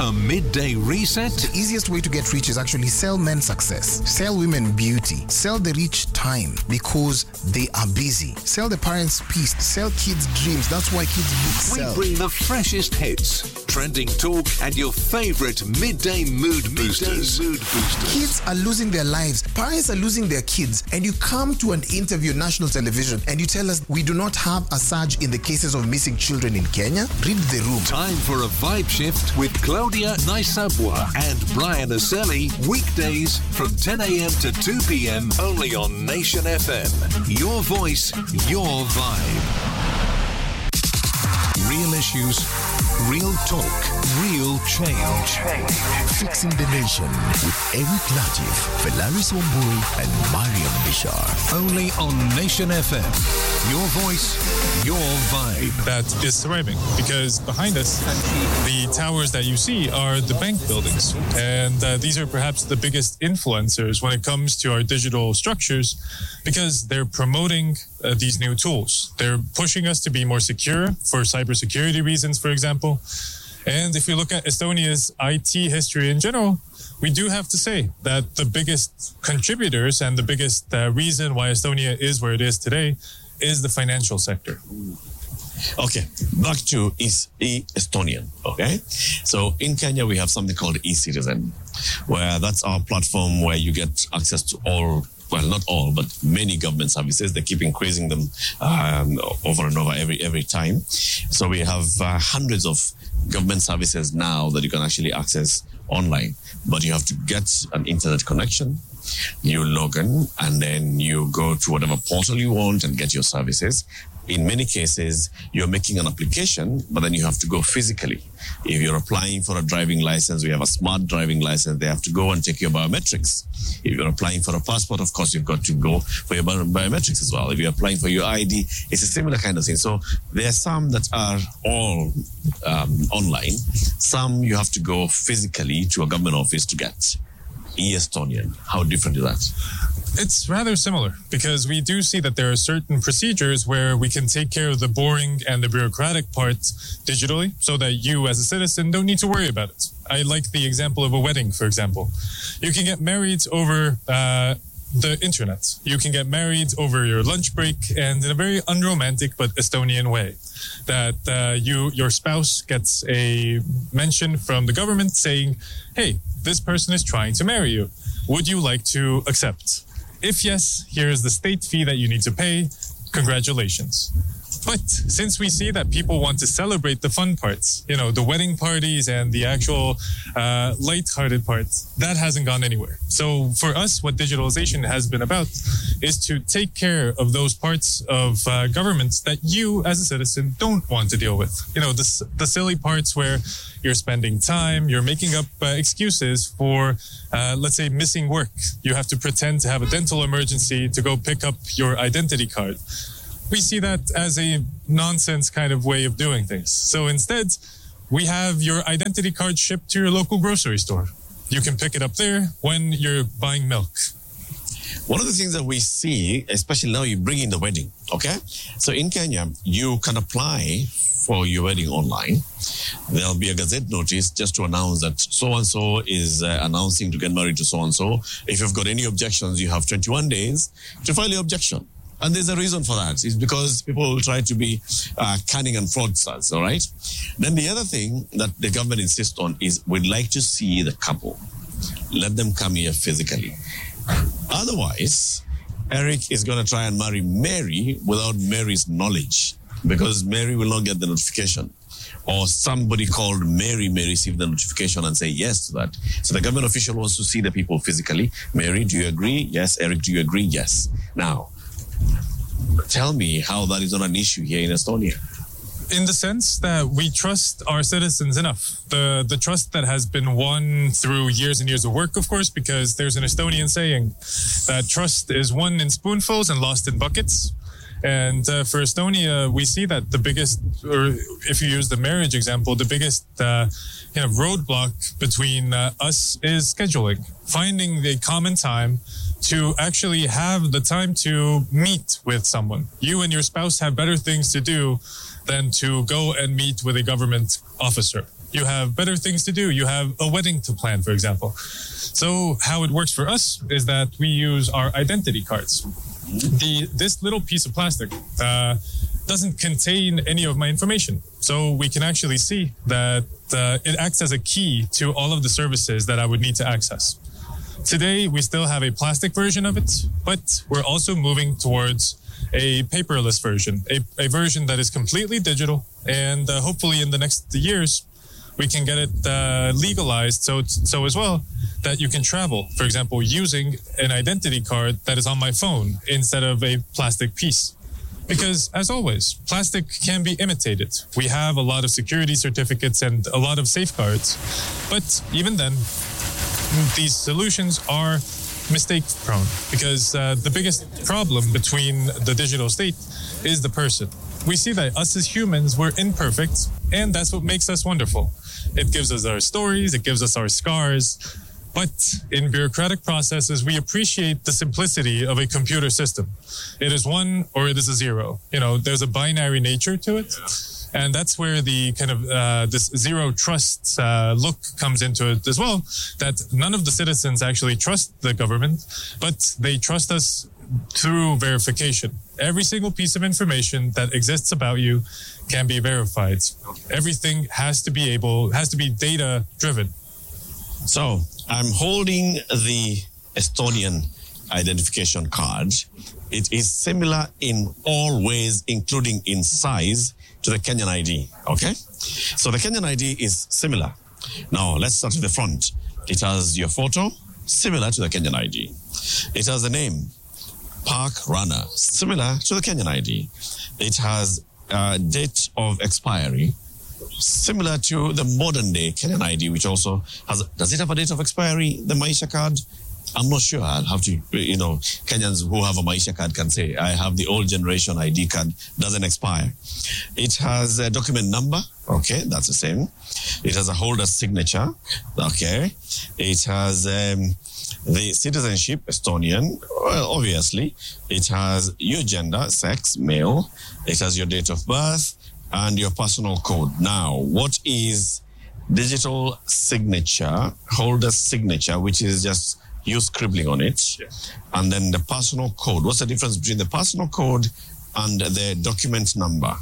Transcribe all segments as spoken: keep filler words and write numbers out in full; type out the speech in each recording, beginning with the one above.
A midday reset? The easiest way to get rich is actually sell men success, sell women beauty, sell the rich time because they are busy, sell the parents peace, sell kids dreams. That's why kids books We sell. bring the freshest hits, trending talk, and your favorite midday mood boosters. Mood boosters. Kids are losing their lives, parents are losing their kids, and you come to an interview on national television and you tell us we do not have a surge in the cases of missing children in Kenya? Read the room. Time for a vibe shift with Claudia Naisabwa and Brian Aselli, weekdays from ten a.m. to two p.m. only on Nation F M. Your voice, your vibe. Real issues, real talk, real change. Fixing the Nation with Eric Latif, Felaris Wambui, and Mariam Bishar. Only on Nation F M. Your voice, your vibe. That is thriving because behind us, the towers that you see are the bank buildings. And uh, these are perhaps the biggest influencers when it comes to our digital structures because they're promoting uh, these new tools. They're pushing us to be more secure for cybersecurity reasons, for example. And if you look at Estonia's I T history in general, we do have to say that the biggest contributors and the biggest uh, reason why Estonia is where it is today is the financial sector. Okay, back to East e-Estonian, okay? So in Kenya, we have something called eCitizen, where that's our platform where you get access to all, well, not all, but many government services. They keep increasing them um, over and over every every time. So we have uh, hundreds of government services now that you can actually access online, but you have to get an internet connection. You log in and then you go to whatever portal you want and get your services. In many cases, you're making an application, but then you have to go physically. If you're applying for a driving license, we have a smart driving license, they have to go and check your biometrics. If you're applying for a passport, of course, you've got to go for your biometrics as well. If you're applying for your I D, it's a similar kind of thing. So there are some that are all um, online. Some you have to go physically to a government office to get. e-Estonian, how different is that? It's rather similar because we do see that there are certain procedures where we can take care of the boring and the bureaucratic part digitally so that you as a citizen don't need to worry about it. I like the example of a wedding, for example. You can get married over uh, the internet. You can get married over your lunch break and in a very unromantic but Estonian way. That uh, you, your spouse gets a mention from the government saying, hey, this person is trying to marry you. Would you like to accept? If yes, here is the state fee that you need to pay. Congratulations. But since we see that people want to celebrate the fun parts, you know, the wedding parties and the actual uh, light-hearted parts, that hasn't gone anywhere. So for us, what digitalization has been about is to take care of those parts of uh, government that you as a citizen don't want to deal with. You know, the, the silly parts where you're spending time, you're making up uh, excuses for, uh, let's say, missing work. You have to pretend to have a dental emergency to go pick up your identity card. We see that as a nonsense kind of way of doing things. So instead, we have your identity card shipped to your local grocery store. You can pick it up there when you're buying milk. One of the things that we see, especially now you bring in the wedding, okay? So in Kenya, you can apply for your wedding online. There'll be a gazette notice just to announce that so-and-so is uh, announcing to get married to so-and-so. If you've got any objections, you have twenty-one days to file your objection. And there's a reason for that. It's because people will try to be uh, cunning and fraudsters, all right? Then the other thing that the government insists on is we'd like to see the couple. Let them come here physically. Otherwise, Eric is going to try and marry Mary without Mary's knowledge because Mary will not get the notification. Or somebody called Mary may receive the notification and say yes to that. So the government official wants to see the people physically. Mary, do you agree? Yes. Eric, do you agree? Yes. Now, tell me how that is not an issue here in Estonia. In the sense that we trust our citizens enough. The the trust that has been won through years and years of work, of course, because there's an Estonian saying that trust is won in spoonfuls and lost in buckets. And uh, for Estonia, we see that the biggest, or if you use the marriage example, the biggest uh, you know, roadblock between uh, us is scheduling. Finding the common time to actually have the time to meet with someone. You and your spouse have better things to do than to go and meet with a government officer. You have better things to do. You have a wedding to plan, for example. So how it works for us is that we use our identity cards. The this little piece of plastic uh, doesn't contain any of my information. So we can actually see that uh, it acts as a key to all of the services that I would need to access. Today, we still have a plastic version of it, but we're also moving towards a paperless version, a, a version that is completely digital. And uh, hopefully in the next years, we can get it uh, legalized so so as well that you can travel, for example, using an identity card that is on my phone instead of a plastic piece. Because, as always, plastic can be imitated. We have a lot of security certificates and a lot of safeguards. But even then, these solutions are mistake prone because uh, the biggest problem between the digital state is the person. We see that us as humans, we're imperfect, and that's what makes us wonderful. It gives us our stories, it gives us our scars. But in bureaucratic processes, we appreciate the simplicity of a computer system. It is one or it is a zero. You know, there's a binary nature to it. And that's where the kind of uh, this zero trust uh, look comes into it as well, that none of the citizens actually trust the government, but they trust us through verification. Every single piece of information that exists about you can be verified. Everything has to be able, has to be data driven. So I'm holding the Estonian identification card. It is similar in all ways, including in size, to the Kenyan I D, okay? So the Kenyan I D is similar. Now, let's start with the front. It has your photo, similar to the Kenyan I D. It has the name, Park Runner, similar to the Kenyan I D. It has a date of expiry, similar to the modern day Kenyan I D, which also has, does it have a date of expiry, the Maisha card? I'm not sure. I'll have to, you know, Kenyans who have a Maisha card can say, I have the old generation I D card, doesn't expire. It has a document number. Okay, that's the same. It has a holder's signature. Okay. It has um, the citizenship, Estonian. Well, obviously. It has your gender, sex, male. It has your date of birth and your personal code. Now, what is digital signature, holder's signature, which is just you scribbling on it, yeah. And then the personal code. What's the difference between the personal code and the document number?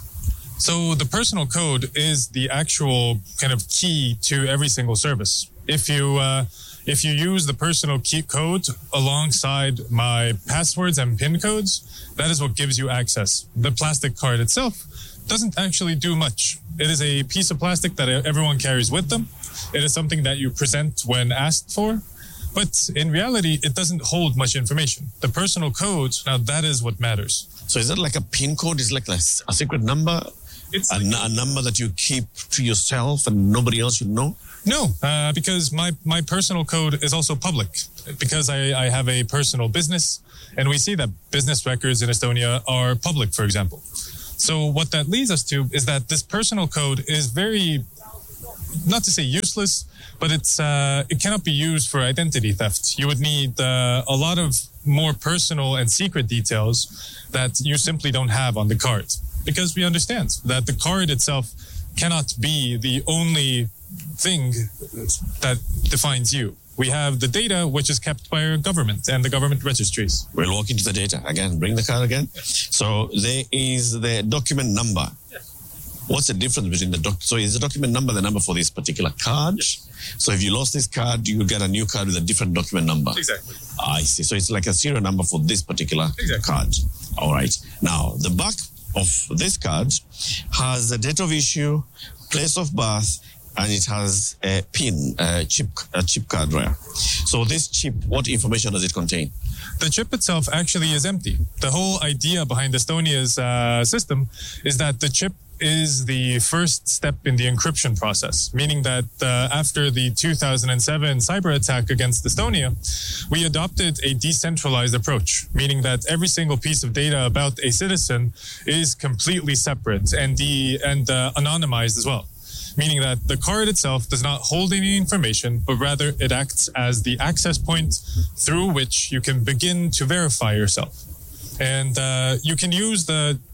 So the personal code is the actual kind of key to every single service. If you uh, if you use the personal key code alongside my passwords and PIN codes, that is what gives you access. The plastic card itself doesn't actually do much. It is a piece of plastic that everyone carries with them. It is something that you present when asked for. But in reality, it doesn't hold much information. The personal code, now that is what matters. So is that like a PIN code? Is it like a, a secret number? It's a, like a number that you keep to yourself and nobody else should know? No, uh, because my, my personal code is also public. Because I, I have a personal business, and we see that business records in Estonia are public, for example. So what that leads us to is that this personal code is very, not to say useless, but it's uh, it cannot be used for identity theft. You would need uh, a lot of more personal and secret details that you simply don't have on the card. Because we understand that the card itself cannot be the only thing that defines you. We have the data, which is kept by our government and the government registries. We'll walk into the data again. Bring the card again. So there is the document number. Yes. What's the difference between the doc? So is the document number the number for this particular card? Yes. So if you lost this card, you get a new card with a different document number. Exactly. I see. So it's like a serial number for this particular exactly. card. All right. Now, the back of this card has the date of issue, place of birth, and it has a PIN, a chip, a chip card there. So this chip, what information does it contain? The chip itself actually is empty. The whole idea behind Estonia's uh, system is that the chip is the first step in the encryption process, meaning that uh, after the two thousand seven cyber attack against Estonia, we adopted a decentralized approach, meaning that every single piece of data about a citizen is completely separate and, de- and uh, anonymized as well. Meaning that the card itself does not hold any information, but rather it acts as the access point through which you can begin to verify yourself. And uh, you can use the chip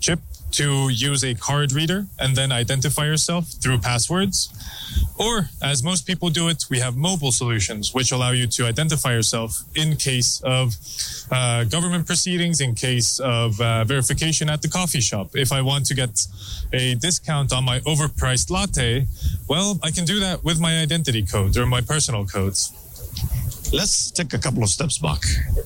to use a card reader and then identify yourself through passwords. Or, as most people do it, we have mobile solutions, which allow you to identify yourself in case of uh, government proceedings, in case of uh, verification at the coffee shop. If I want to get a discount on my overpriced latte, well, I can do that with my identity code or my personal codes. Let's take a couple of steps back.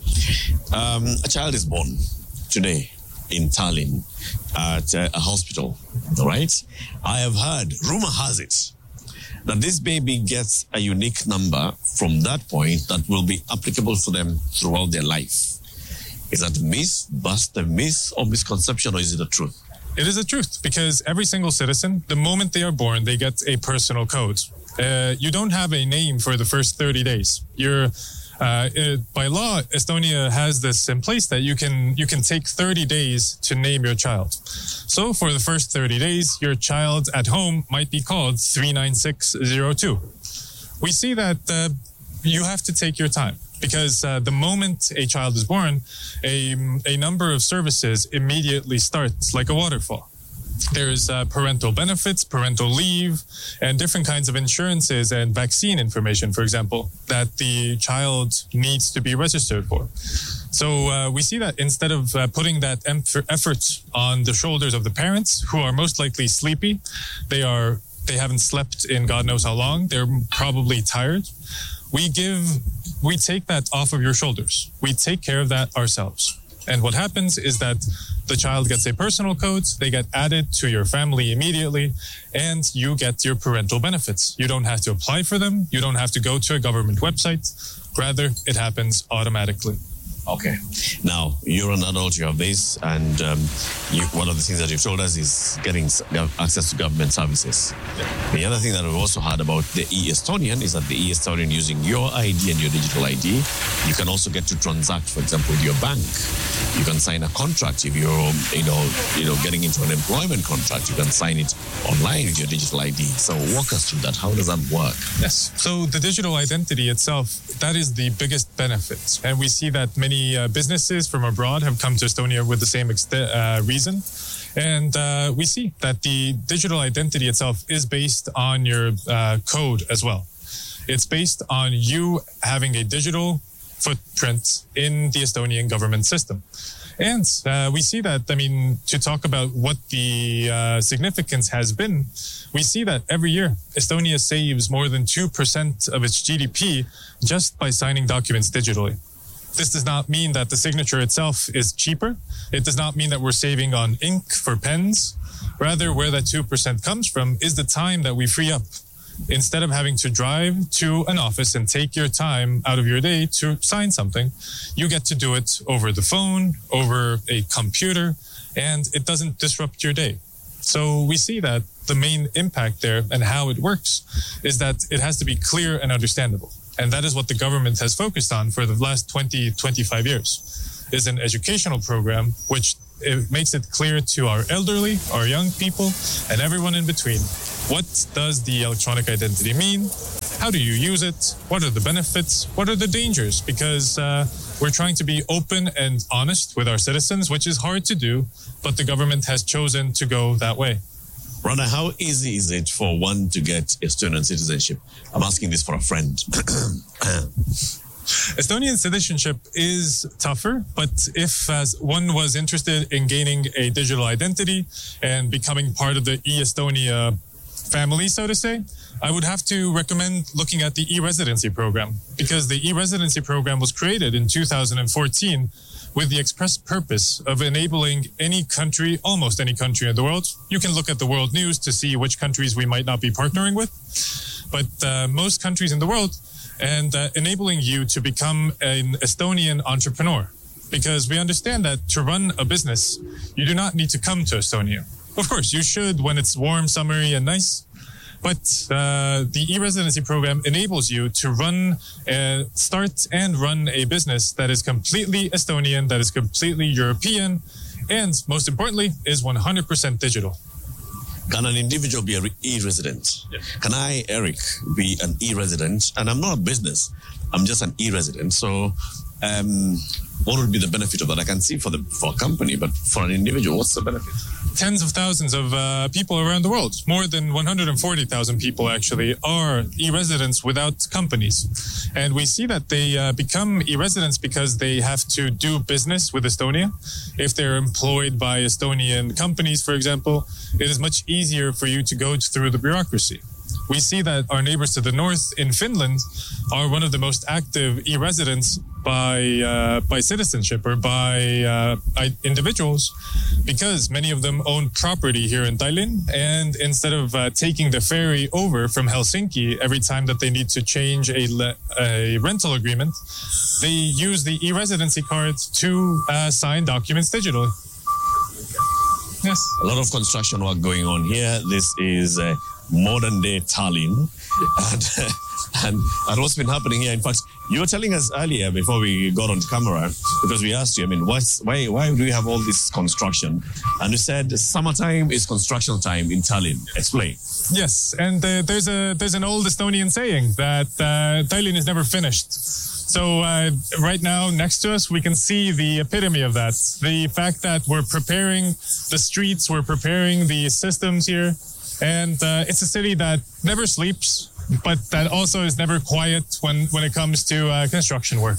Um, a child is born today in Tallinn at a hospital, all right? I have heard, rumor has it, that this baby gets a unique number from that point that will be applicable for them throughout their life. Is that a myth, bust a myth or misconception, or is it the truth? It is the truth, because every single citizen, the moment they are born, they get a personal code. Uh, you don't have a name for the first thirty days. You're, uh, it, by law, Estonia has this in place that you can you can take thirty days to name your child. So for the first thirty days, your child at home might be called three nine six zero two. We see that uh, you have to take your time, because uh, the moment a child is born, a, a number of services immediately starts like a waterfall. There's uh, parental benefits, parental leave, and different kinds of insurances and vaccine information, for example, that the child needs to be registered for. So uh, we see that instead of uh, putting that em- effort on the shoulders of the parents, who are most likely sleepy, they are they haven't slept in God knows how long, they're probably tired. We give, we take that off of your shoulders. We take care of that ourselves. And what happens is that the child gets a personal code, they get added to your family immediately, and you get your parental benefits. You don't have to apply for them. You don't have to go to a government website. Rather, it happens automatically. Okay. Now, you're an adult, you have this, and um, you, one of the things that you've told us is getting access to government services. Yeah. The other thing that we've also heard about the e-Estonian is that the e-Estonian, using your I D and your digital I D, you can also get to transact, for example, with your bank. You can sign a contract. If you're, you know, you know, getting into an employment contract, you can sign it online with your digital I D. So walk us through that. How does that work? Yes. So the digital identity itself, that is the biggest benefit. And we see that many Many uh, businesses from abroad have come to Estonia with the same ext- uh, reason. And uh, we see that the digital identity itself is based on your uh, code as well. It's based on you having a digital footprint in the Estonian government system. And uh, we see that, I mean, to talk about what the uh, significance has been, we see that every year Estonia saves more than two percent of its G D P just by signing documents digitally. This does not mean that the signature itself is cheaper. It does not mean that we're saving on ink for pens. Rather, where that two percent comes from is the time that we free up. Instead of having to drive to an office and take your time out of your day to sign something, you get to do it over the phone, over a computer, and it doesn't disrupt your day. So we see that the main impact there and how it works is that it has to be clear and understandable. And that is what the government has focused on for the last twenty, twenty-five years, is an educational program which it makes it clear to our elderly, our young people, and everyone in between. What does the electronic identity mean? How do you use it? What are the benefits? What are the dangers? Because uh, we're trying to be open and honest with our citizens, which is hard to do, but the government has chosen to go that way. Rana, how easy is it for one to get Estonian citizenship? I'm asking this for a friend. Estonian citizenship is tougher, but if as one was interested in gaining a digital identity and becoming part of the e-Estonia family, so to say, I would have to recommend looking at the e-residency program, because the e-residency program was created in two thousand fourteen with the express purpose of enabling any country, almost any country in the world. You can look at the world news to see which countries we might not be partnering with, but uh, most countries in the world, and uh, enabling you to become an Estonian entrepreneur. Because we understand that to run a business, you do not need to come to Estonia. Of course, you should when it's warm, summery, and nice. But uh, the e-residency program enables you to run, uh, start and run a business that is completely Estonian, that is completely European, and most importantly, is one hundred percent digital. Can an individual be an e-resident? Yes. Can I, Eric, be an e-resident? And I'm not a business. I'm just an e-resident. So um, what would be the benefit of that? I can see for the for a company, but for an individual, what's the benefit? Tens of thousands of uh, people around the world, more than one hundred forty thousand people actually, are e-residents without companies. And we see that they uh, become e-residents because they have to do business with Estonia. If they're employed by Estonian companies, for example, it is much easier for you to go through the bureaucracy. We see that our neighbors to the north in Finland are one of the most active e-residents by uh, by citizenship or by uh, individuals, because many of them own property here in Tallinn, and instead of uh, taking the ferry over from Helsinki every time that they need to change a, le- a rental agreement, they use the e-residency card to uh, sign documents digitally. Yes. A lot of construction work going on here. This is uh, modern day Tallinn. And, uh, and, and what's been happening here, in fact, you were telling us earlier before we got on camera, because we asked you, I mean, what's, why why do we have all this construction? And you said summertime is construction time in Tallinn. Explain. Yes, and uh, there's a there's an old Estonian saying that uh, Tallinn is never finished. So uh, right now, next to us, we can see the epitome of that. The fact that we're preparing the streets, we're preparing the systems here. And uh, it's a city that never sleeps, but that also is never quiet when, when it comes to uh, construction work.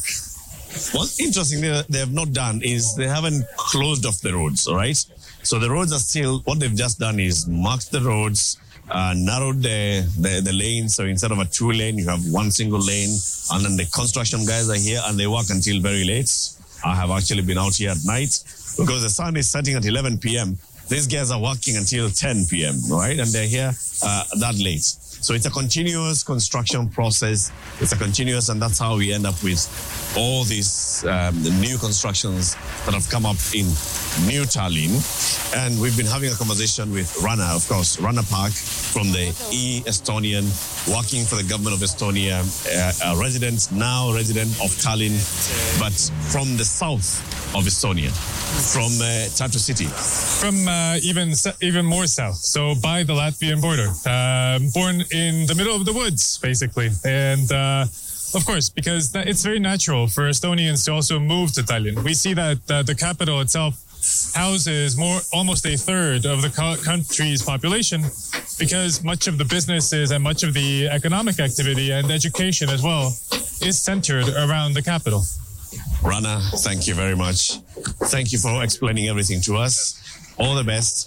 One interesting thing that they have not done is they haven't closed off the roads, all right? So the roads are still, what they've just done is marked the roads, uh, narrowed the, the, the lanes. So instead of a two lane, you have one single lane. And then the construction guys are here and they work until very late. I have actually been out here at night because the sun is setting at eleven p.m. These guys are working until ten p.m., right? And they're here uh, that late. So it's a continuous construction process. It's a continuous, and that's how we end up with all these um, new constructions that have come up in New Tallinn. And we've been having a conversation with Rana, of course, Rana Park from the e-Estonian, working for the government of Estonia, uh, a resident, now resident of Tallinn, but from the south of Estonia, from uh, Tartu city. From uh, even even more south, so by the Latvian border. Uh, born in the middle of the woods, basically. And uh, of course, because that, it's very natural for Estonians to also move to Tallinn. We see that uh, the capital itself houses more, almost a third of the co- country's population, because much of the businesses and much of the economic activity and education as well is centered around the capital. Rana, thank you very much. Thank you for explaining everything to us. All the best.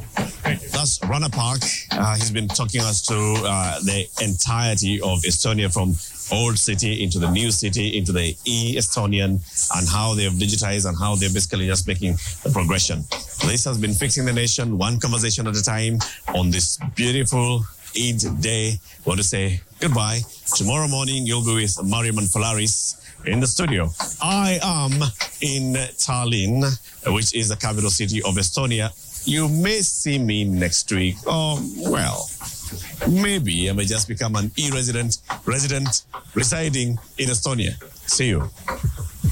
That's Rana Park. Uh, he's been talking us through uh, the entirety of Estonia, from old city into the new city, into the e-Estonian, and how they have digitized and how they're basically just making the progression. This has been Fixing the Nation, one conversation at a time, on this beautiful Eid day. I want to say goodbye. Tomorrow morning, you'll be with Mariam and Falaris in the studio. I am in Tallinn, which is the capital city of Estonia. You may see me next week. Oh, well, maybe I may just become an e-resident, resident residing in Estonia. See you.